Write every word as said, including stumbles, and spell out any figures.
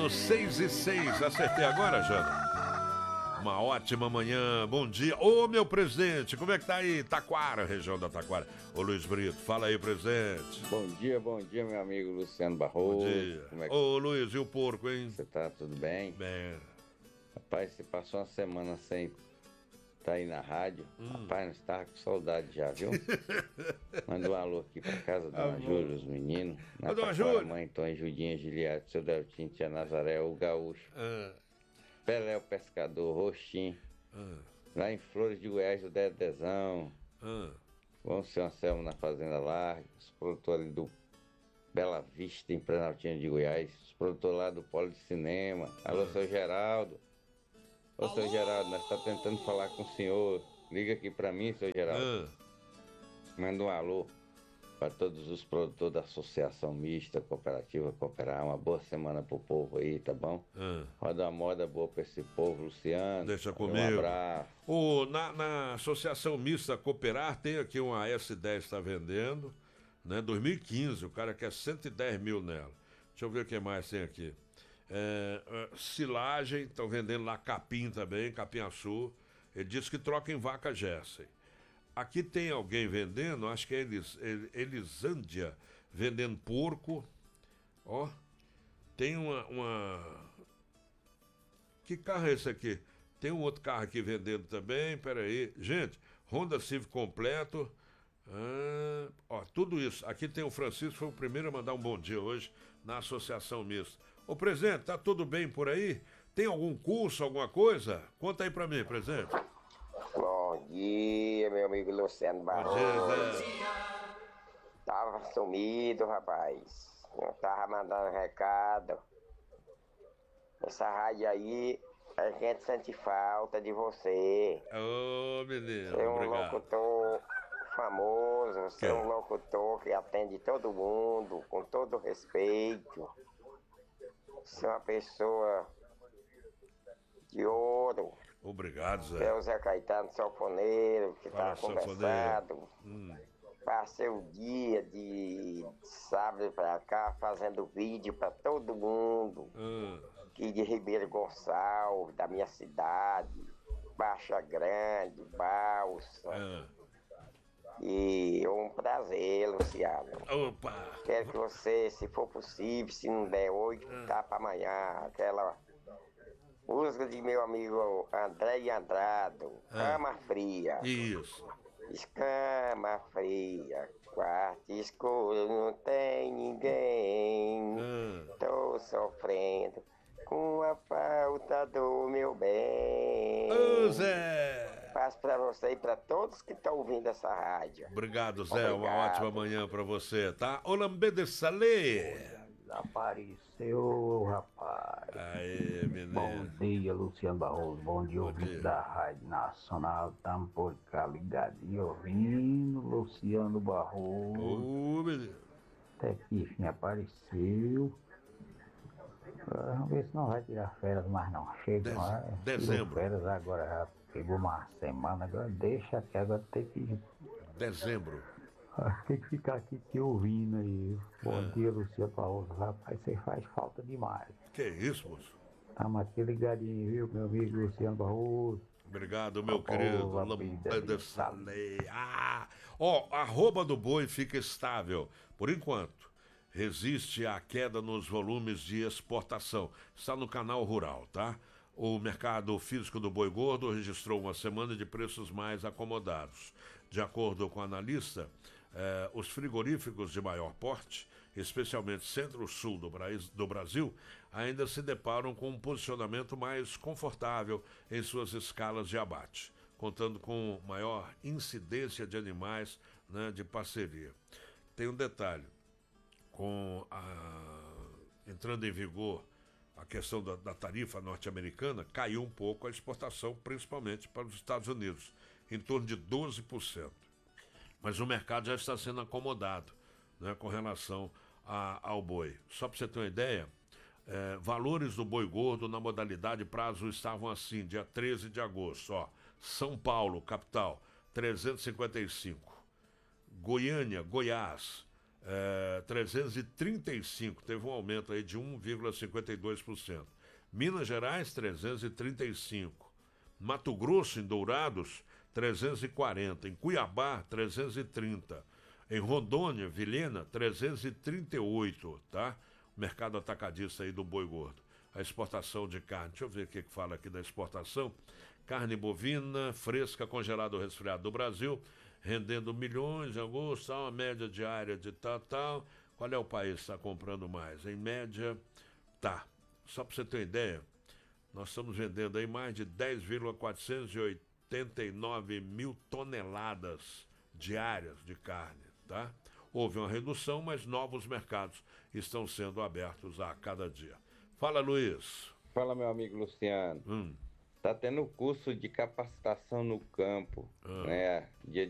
no seis e seis. Acertei agora, Jana? Uma ótima manhã, bom dia. Ô, meu presidente, como é que tá aí? Taquara, região da Taquara. Ô, Luiz Brito, fala aí, presidente. Bom dia, bom dia, meu amigo Luciano Barroso. Bom dia. Como é que... Ô, Luiz, e o porco, hein? Você tá tudo bem? Bem. Rapaz, você passou uma semana sem tá aí na rádio. Hum. Rapaz, nós estávamos com saudade já, viu? Manda um alô aqui pra casa da Dona Júlia, os meninos. Na Dona Júlia. Mãe, Tom, Judinha, Giliade, seu Deltinho, Tia Nazaré, o Gaúcho. Ah. Pelé, o Pescador, Roxinho. Ah. Lá em Flores de Goiás, o Dedezão. Ah. Vamos ser um Anselmo na Fazenda Larga. Os produtores ali do Bela Vista, em Planaltina de Goiás. Os produtores lá do Polo de Cinema. Alô, ah. seu Geraldo. Ô, seu Geraldo, nós estamos tentando falar com o senhor. Liga aqui pra mim, seu Geraldo. Ah. Manda um alô para todos os produtores da Associação Mista, Cooperativa Cooperar. Uma boa semana pro povo aí, tá bom? Ah. Roda uma moda boa pra esse povo, Luciano. Deixa comigo. Um abraço. O, na, na Associação Mista Cooperar, tem aqui uma S dez, tá vendendo, né? dois mil e quinze, o cara quer cento e dez mil nela. Deixa eu ver o que mais tem aqui. É, é, silagem, estão vendendo lá capim também, capim-açu. Ele disse que troca em vaca Jersey. Aqui tem alguém vendendo, acho que é Elis, Elisândia, vendendo porco. Ó, tem uma, uma... Que carro é esse aqui? Tem um outro carro aqui vendendo também, peraí. Gente, Honda Civic completo. Ah, ó, tudo isso. Aqui tem o Francisco, foi o primeiro a mandar um bom dia hoje na Associação Mista. Ô, presidente, tá tudo bem por aí? Tem algum curso, alguma coisa? Conta aí pra mim, presidente. Bom dia, meu amigo Luciano Barroso. Bom dia. Tava sumido, rapaz. Eu tava mandando recado. Essa rádio aí, a gente sente falta de você. Ô, oh, menino, você é um obrigado. Locutor famoso, você é um locutor que atende todo mundo, com todo respeito. Você é uma pessoa de ouro. Obrigado, Zé. Você é o Zé Caetano, sanfoneiro, que Fala, tá conversado. Hum. Passei o dia de sábado pra cá fazendo vídeo pra todo mundo. Hum. Aqui de Ribeiro Gonçalves, da minha cidade, Baixa Grande, Balsa. Hum. E é um prazer, Luciano. Opa! Quero que você, se for possível, se não der hoje, hum. tá pra amanhã, aquela música de meu amigo André Andrado, Cama ah. Fria. Isso. Escama fria, quarto escuro, não tem ninguém. Ah. Tô sofrendo com a falta do meu bem. Ô, Zé! Passo pra você e pra todos que estão ouvindo essa rádio. Obrigado, Zé. Obrigado. Uma ótima manhã pra você, tá? Olambê de Salê. Apareceu, rapaz. Aê, menino. Bom dia, Luciano Barroso. Bom dia, ouvinte da Rádio Nacional. Estamos por cá ligadinho, ouvindo Luciano Barroso. Ô, menino. Até que enfim apareceu. Vamos ver se não vai tirar férias mais não. Chega, Dez... não é? Dezembro. Férias agora já pegou uma semana, agora deixa que agora tem que... Dezembro. Tem que ficar aqui te ouvindo aí. Bom ah. dia, Luciano Barroso. Rapaz, você faz falta demais. Que isso, moço? Estamos aqui ligadinho, viu, meu amigo Luciano Barroso. Obrigado, meu querido. Ah! Ó, a arroba do boi fica estável. Por enquanto, resiste à queda nos volumes de exportação. Está no canal Rural, tá? O mercado físico do boi gordo registrou uma semana de preços mais acomodados. De acordo com o analista, eh, os frigoríficos de maior porte, especialmente centro-sul do, do Brasil, ainda se deparam com um posicionamento mais confortável em suas escalas de abate, contando com maior incidência de animais, né, de parceria. Tem um detalhe, com a, entrando em vigor a questão da, da tarifa norte-americana, caiu um pouco a exportação, principalmente para os Estados Unidos, em torno de doze por cento. Mas o mercado já está sendo acomodado, né, com relação a, ao boi. Só para você ter uma ideia, é, valores do boi gordo na modalidade prazo estavam assim, dia treze de agosto. Ó, São Paulo, capital, trezentos e cinquenta e cinco. Goiânia, Goiás, É, trezentos e trinta e cinco, teve um aumento aí de um vírgula cinquenta e dois por cento. Minas Gerais, trezentos e trinta e cinco. Mato Grosso, em Dourados, trezentos e quarenta. Em Cuiabá, trezentos e trinta. Em Rondônia, Vilhena, trezentos e trinta e oito, tá? O mercado atacadista aí do boi gordo. A exportação de carne, deixa eu ver o que que fala aqui da exportação. Carne bovina, fresca, congelada ou resfriada do Brasil, rendendo milhões em agosto, uma média diária de tal, tal. Qual é o país que está comprando mais? Em média, tá. Só para você ter uma ideia, nós estamos vendendo aí mais de dez vírgula quatrocentos e oitenta e nove mil toneladas diárias de carne, tá? Houve uma redução, mas novos mercados estão sendo abertos a cada dia. Fala, Luiz. Fala, meu amigo Luciano. Hum. Tá tendo curso de capacitação no campo, Ah. né? Dia